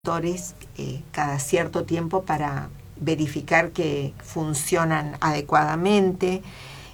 cada cierto tiempo para verificar que funcionan adecuadamente.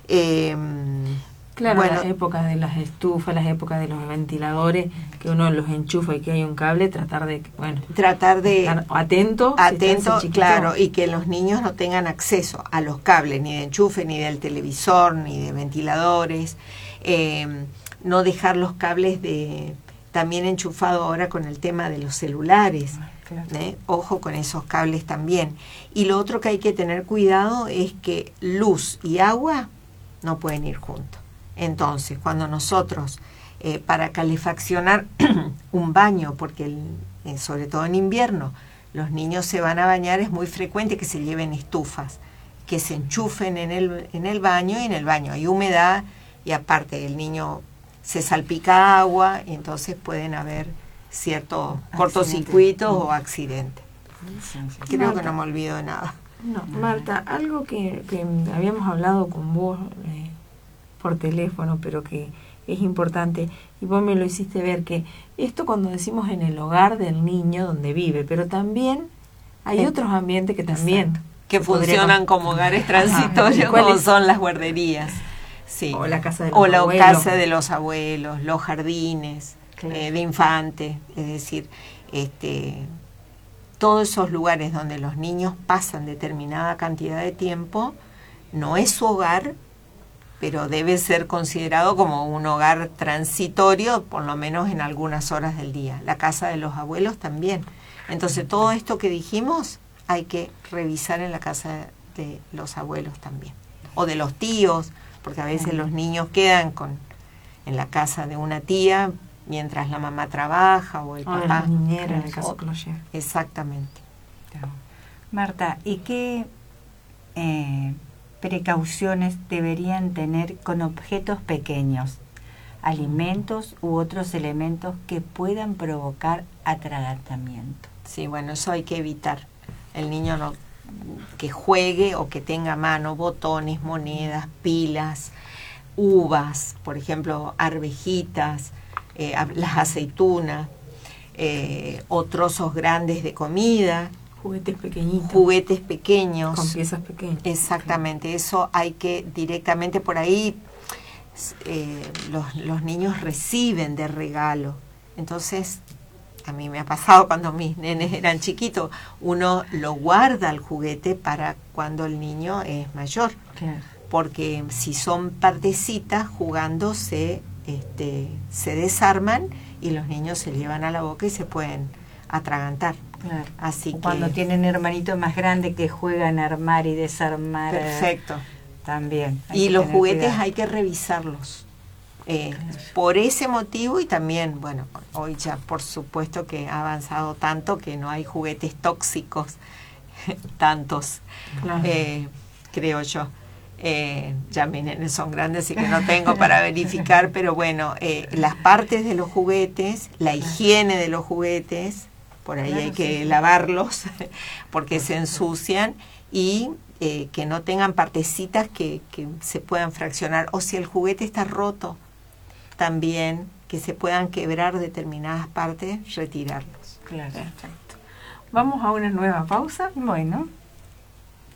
Claro, las épocas de las estufas, las épocas de los ventiladores, que uno los enchufa y que hay un cable, tratar de estar atento, claro, y que los niños no tengan acceso a los cables, ni de enchufe, ni del televisor, ni de ventiladores, no dejar los cables también enchufados ahora con el tema de los celulares. Claro. Ojo con esos cables también. Y lo otro que hay que tener cuidado es que luz y agua no pueden ir juntos. Entonces, cuando nosotros, para calefaccionar un baño, porque sobre todo en invierno, los niños se van a bañar, es muy frecuente que se lleven estufas, que se enchufen en el baño, y en el baño hay humedad, y aparte el niño se salpica agua, y entonces pueden haber ciertos cortocircuitos o accidentes. Creo que no me olvido de nada. No, Marta, algo que habíamos hablado con vos por teléfono, pero que es importante, y vos me lo hiciste ver, que esto cuando decimos en el hogar del niño donde vive, pero también hay otros ambientes que también que funcionan como hogares transitorios, como son las guarderías. Sí. O la casa de los abuelos, los jardines, claro, de infantes, es decir, todos esos lugares donde los niños pasan determinada cantidad de tiempo, no es su hogar, pero debe ser considerado como un hogar transitorio, por lo menos en algunas horas del día. La casa de los abuelos también. Entonces, todo esto que dijimos hay que revisar en la casa de los abuelos también, o de los tíos, porque a veces los niños quedan en la casa de una tía mientras la mamá trabaja, o el papá. La niñera, en el caso que lo lleva. Exactamente. Marta, ¿y qué precauciones deberían tener con objetos pequeños, alimentos u otros elementos que puedan provocar atragantamiento? Sí, bueno, eso hay que evitar. El niño que juegue o que tenga a mano botones, monedas, pilas, uvas, por ejemplo, arvejitas, las aceitunas, o trozos grandes de comida. Juguetes pequeños. Con piezas pequeñas. Exactamente, eso hay que directamente por ahí, los niños reciben de regalo. Entonces, a mí me ha pasado cuando mis nenes eran chiquitos, uno lo guarda el juguete para cuando el niño es mayor. Claro. Porque si son partecitas, jugando se desarman y los niños se llevan a la boca y se pueden atragantar. Claro. Así que cuando tienen hermanitos más grandes que juegan a armar y desarmar. Perfecto. También. Y los juguetes cuidado. Hay que revisarlos. Por ese motivo, y también, bueno, hoy ya por supuesto que ha avanzado tanto que no hay juguetes tóxicos, tantos, claro. Creo yo. Ya mis nenes son grandes y que no tengo para verificar, pero bueno, las partes de los juguetes, la higiene de los juguetes, por ahí hay que lavarlos porque se ensucian, y que no tengan partecitas que se puedan fraccionar, o si el juguete está roto, también que se puedan quebrar determinadas partes, retirarlos. Claro. Perfecto. Vamos a una nueva pausa. Bueno.